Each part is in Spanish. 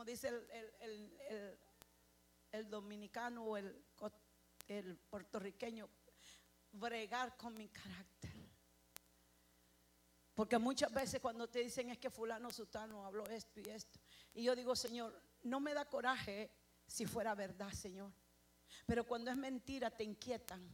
como dice el dominicano o el puertorriqueño, bregar con mi carácter. Porque muchas veces cuando te dicen es que fulano sutano habló esto y esto, y yo digo, Señor, no me da coraje si fuera verdad, Señor, pero cuando es mentira te inquietan.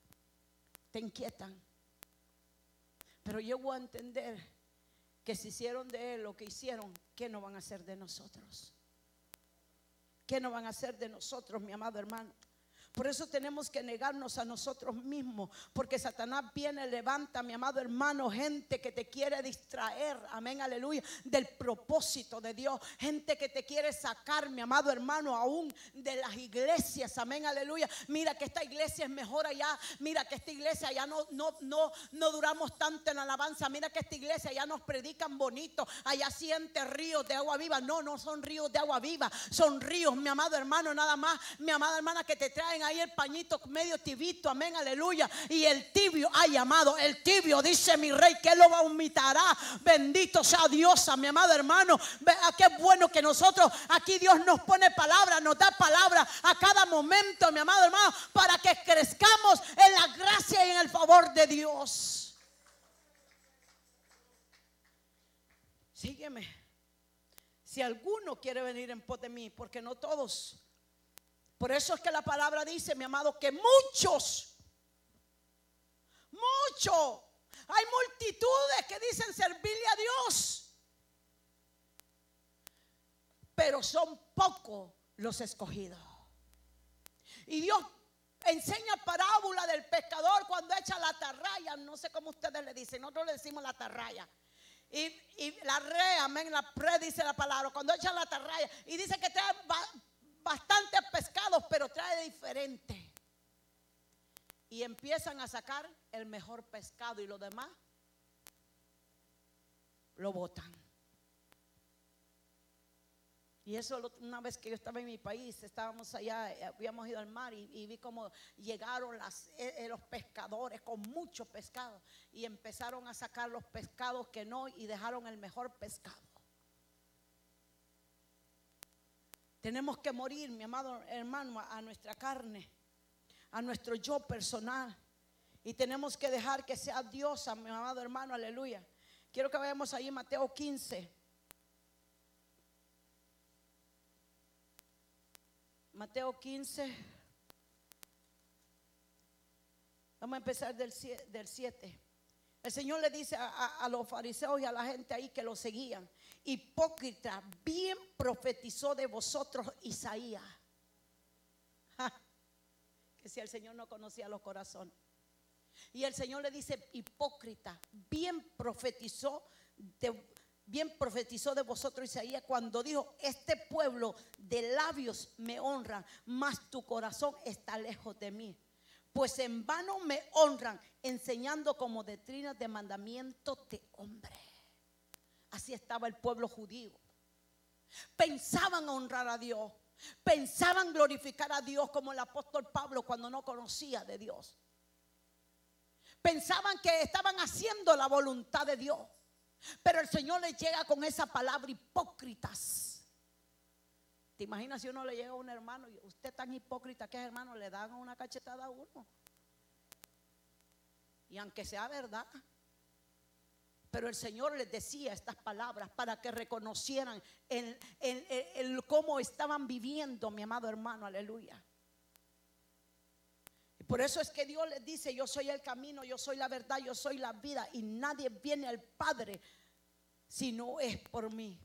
Pero llego a entender que si hicieron de él lo que hicieron, ¿qué no van a hacer de nosotros? ¿Qué no van a hacer de nosotros, mi amado hermano? Por eso tenemos que negarnos a nosotros mismos, porque Satanás viene, levanta, mi amado hermano, gente que te quiere distraer, amén, aleluya, del propósito de Dios. Gente que te quiere sacar, mi amado hermano, aún de las iglesias, amén, aleluya. Mira que esta iglesia es mejor allá, mira que esta iglesia ya no duramos tanto en la alabanza, mira que esta iglesia ya nos predican bonito, allá siente ríos de agua viva. No son ríos de agua viva, son ríos, mi amado hermano, nada más, mi amada hermana, que te traen ahí el pañito medio tibito, amén, aleluya. Y el tibio, ay amado, el tibio, dice mi rey, que lo vomitará. Bendito sea Dios, mi amado hermano. Qué bueno que nosotros aquí Dios nos pone palabra, nos da palabra a cada momento, mi amado hermano, para que crezcamos en la gracia y en el favor de Dios. Sígueme. Si alguno quiere venir en pos de mí, porque no todos. Por eso es que la palabra dice, mi amado, que muchos, hay multitudes que dicen servirle a Dios, pero son pocos los escogidos. Y Dios enseña parábola del pescador cuando echa la atarraya. No sé cómo ustedes le dicen, nosotros le decimos la atarraya. Y la red, amén, la pre dice la palabra, cuando echa la atarraya. Y dice que trae bastantes pescados, pero trae diferente. Y empiezan a sacar el mejor pescado y lo demás lo botan. Y eso una vez que yo estaba en mi país, estábamos allá, habíamos ido al mar y vi cómo llegaron los pescadores con mucho pescado y empezaron a sacar los pescados que no, y dejaron el mejor pescado. Tenemos que morir, mi amado hermano, a nuestra carne, a nuestro yo personal, y tenemos que dejar que sea Dios, mi amado hermano, aleluya. Quiero que vayamos ahí, Mateo 15. Mateo 15. Vamos a empezar del 7. El Señor le dice a los fariseos y a la gente ahí que lo seguían: hipócrita, bien profetizó de vosotros Isaías. Que si el Señor no conocía los corazones. Y el Señor le dice: hipócrita, bien profetizó de vosotros Isaías cuando dijo: este pueblo de labios me honra, mas tu corazón está lejos de mí. Pues en vano me honran, enseñando como doctrinas de mandamientos de hombre. Así estaba el pueblo judío. Pensaban honrar a Dios, pensaban glorificar a Dios, como el apóstol Pablo cuando no conocía de Dios. Pensaban que estaban haciendo la voluntad de Dios. Pero el Señor les llega con esa palabra: hipócritas. ¿Te imaginas si uno le llega a un hermano y usted tan hipócrita que es, hermano, le dan una cachetada a uno? Y aunque sea verdad, pero el Señor les decía estas palabras para que reconocieran el cómo estaban viviendo, mi amado hermano, aleluya. Y por eso es que Dios les dice: yo soy el camino, yo soy la verdad, yo soy la vida, y nadie viene al Padre si no es por mí.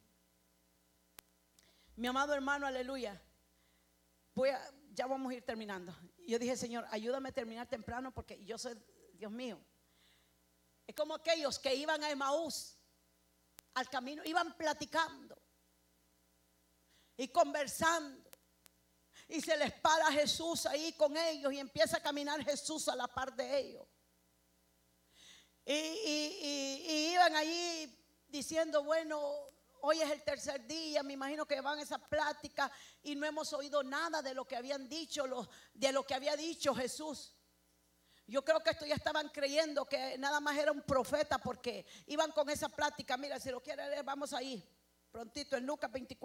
Mi amado hermano, aleluya. Ya vamos a ir terminando. Yo dije: Señor, ayúdame a terminar temprano, porque yo soy, Dios mío. Es como aquellos que iban a Emaús, al camino, iban platicando y conversando, y se les para Jesús ahí con ellos, y empieza a caminar Jesús a la par de ellos. Y iban allí diciendo: bueno, hoy es el tercer día, me imagino que van a esa plática, y no hemos oído nada de lo que habían dicho, de lo que había dicho Jesús. Yo creo que esto ya estaban creyendo que nada más era un profeta, porque iban con esa plática. Mira, si lo quiere leer, vamos ahí prontito en Lucas 24.